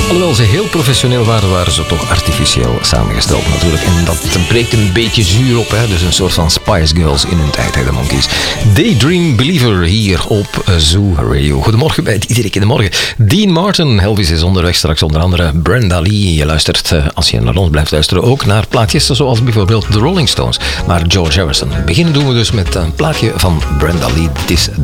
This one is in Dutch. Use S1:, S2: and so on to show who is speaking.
S1: Alhoewel ze heel professioneel waren, waren ze toch artificieel samengesteld natuurlijk. En dat breekt een beetje zuur op, hè? Dus een soort van Spice Girls in hun tijd, hè, de Monkees. Daydream Believer hier op Zoo Radio. Goedemorgen bij Iedere keer de Morgen. Dean Martin, Elvis is onderweg, straks onder andere Brenda Lee. Je luistert, als je naar ons blijft luisteren, ook naar plaatjes zoals bijvoorbeeld The Rolling Stones. Maar George Harrison. Beginnen doen we dus met een plaatje van Brenda Lee. Dit is